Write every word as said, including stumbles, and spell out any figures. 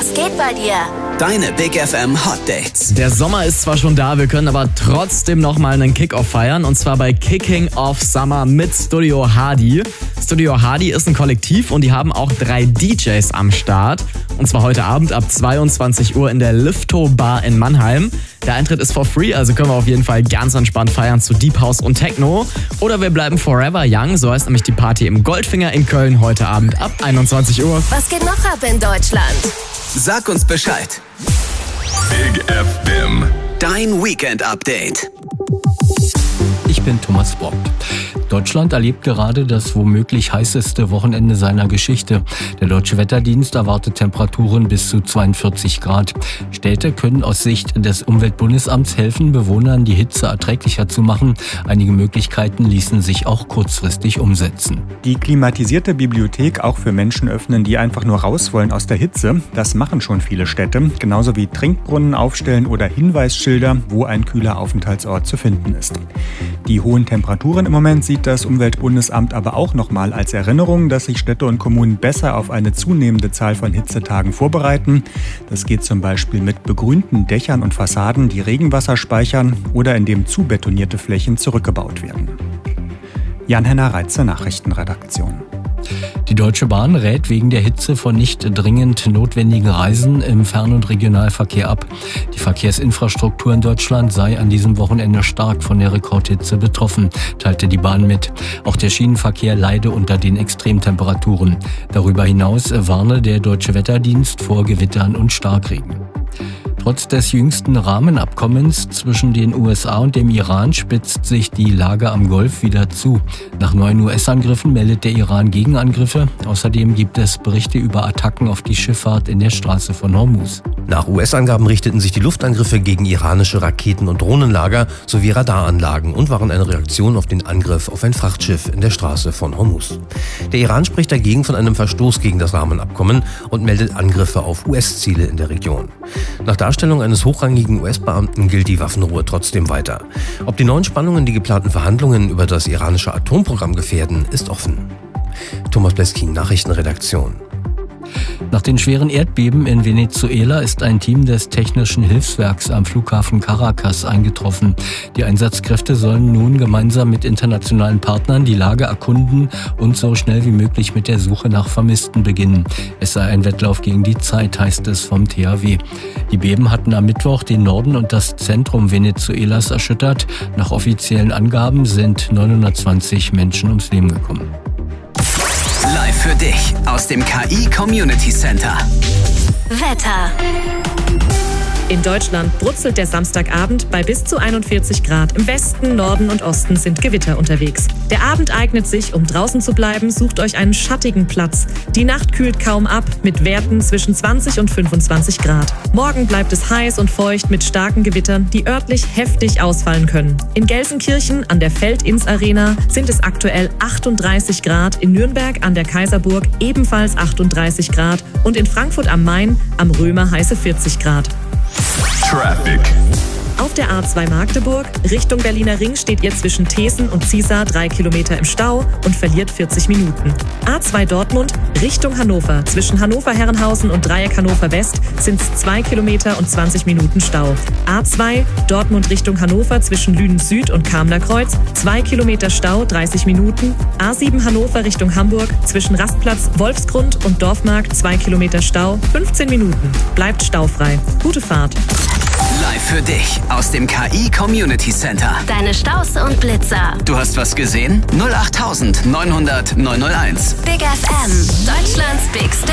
Was geht bei dir? Deine Big F M Hot Dates. Der Sommer ist zwar schon da, wir können aber trotzdem nochmal einen Kick-Off feiern. Und zwar bei Kicking Off Summer mit Studio Hardy. Studio Hardy ist ein Kollektiv und die haben auch drei D Js am Start. Und zwar heute Abend ab zweiundzwanzig Uhr in der Lifto Bar in Mannheim. Der Eintritt ist for free, also können wir auf jeden Fall ganz entspannt feiern zu Deep House und Techno. Oder wir bleiben forever young, so heißt nämlich die Party im Goldfinger in Köln heute Abend ab einundzwanzig Uhr. Was geht noch ab in Deutschland? Sag uns Bescheid. Big F M. Dein Weekend-Update. Ich bin Thomas Brock. Deutschland erlebt gerade das womöglich heißeste Wochenende seiner Geschichte. Der Deutsche Wetterdienst erwartet Temperaturen bis zu zweiundvierzig Grad. Städte können aus Sicht des Umweltbundesamts helfen, Bewohnern die Hitze erträglicher zu machen. Einige Möglichkeiten ließen sich auch kurzfristig umsetzen. Die klimatisierte Bibliothek auch für Menschen öffnen, die einfach nur raus wollen aus der Hitze. Das machen schon viele Städte. Genauso wie Trinkbrunnen aufstellen oder Hinweisschilder, wo ein kühler Aufenthaltsort zu finden ist. Die hohen Temperaturen im Moment sieht das Umweltbundesamt aber auch nochmal als Erinnerung, dass sich Städte und Kommunen besser auf eine zunehmende Zahl von Hitzetagen vorbereiten. Das geht zum Beispiel mit begrünten Dächern und Fassaden, die Regenwasser speichern oder indem zubetonierte Flächen zurückgebaut werden. Jan-Henner Reitze, Nachrichtenredaktion. Die Deutsche Bahn rät wegen der Hitze von nicht dringend notwendigen Reisen im Fern- und Regionalverkehr ab. Die Verkehrsinfrastruktur in Deutschland sei an diesem Wochenende stark von der Rekordhitze betroffen, teilte die Bahn mit. Auch der Schienenverkehr leide unter den Extremtemperaturen. Darüber hinaus warne der Deutsche Wetterdienst vor Gewittern und Starkregen. Trotz des jüngsten Rahmenabkommens zwischen den U S A und dem Iran spitzt sich die Lage am Golf wieder zu. Nach neuen U S-Angriffen meldet der Iran Gegenangriffe. Außerdem gibt es Berichte über Attacken auf die Schifffahrt in der Straße von Hormuz. Nach U S-Angaben richteten sich die Luftangriffe gegen iranische Raketen- und Drohnenlager sowie Radaranlagen und waren eine Reaktion auf den Angriff auf ein Frachtschiff in der Straße von Hormuz. Der Iran spricht dagegen von einem Verstoß gegen das Rahmenabkommen und meldet Angriffe auf U S-Ziele in der Region. Nach Darstellung eines hochrangigen U S-Beamten gilt die Waffenruhe trotzdem weiter. Ob die neuen Spannungen die geplanten Verhandlungen über das iranische Atomprogramm gefährden, ist offen. Thomas Bleskin, Nachrichtenredaktion. Nach den schweren Erdbeben in Venezuela ist ein Team des Technischen Hilfswerks am Flughafen Caracas eingetroffen. Die Einsatzkräfte sollen nun gemeinsam mit internationalen Partnern die Lage erkunden und so schnell wie möglich mit der Suche nach Vermissten beginnen. Es sei ein Wettlauf gegen die Zeit, heißt es vom T H W. Die Beben hatten am Mittwoch den Norden und das Zentrum Venezuelas erschüttert. Nach offiziellen Angaben sind neunhundertzwanzig Menschen ums Leben gekommen. Live für dich aus dem K I Community Center. Wetter. In Deutschland brutzelt der Samstagabend bei bis zu einundvierzig Grad. Im Westen, Norden und Osten sind Gewitter unterwegs. Der Abend eignet sich, um draußen zu bleiben. Sucht euch einen schattigen Platz. Die Nacht kühlt kaum ab, mit Werten zwischen zwanzig und fünfundzwanzig Grad. Morgen bleibt es heiß und feucht mit starken Gewittern, die örtlich heftig ausfallen können. In Gelsenkirchen an der Feldins-Arena sind es aktuell achtunddreißig Grad, in Nürnberg an der Kaiserburg ebenfalls achtunddreißig Grad und in Frankfurt am Main am Römer heiße vierzig Grad. Traffic. Auf der A zwei Magdeburg Richtung Berliner Ring steht ihr zwischen Thesen und Ziesar drei Kilometer im Stau und verliert vierzig Minuten. A zwei Dortmund Richtung Hannover zwischen Hannover-Herrenhausen und Dreieck Hannover West sind es zwei Kilometer und zwanzig Minuten Stau. A zwei Dortmund Richtung Hannover zwischen Lünen Süd und Kamler Kreuz zwei Kilometer Stau, dreißig Minuten. A sieben Hannover Richtung Hamburg zwischen Rastplatz Wolfsgrund und Dorfmarkt zwei Kilometer Stau, fünfzehn Minuten. Bleibt staufrei. Gute Fahrt. Live für dich aus dem K I Community Center. Deine Staus und Blitzer. Du hast was gesehen? null acht neunhundert neunhundert neunhunderteins. Big F M. Deutschlands Big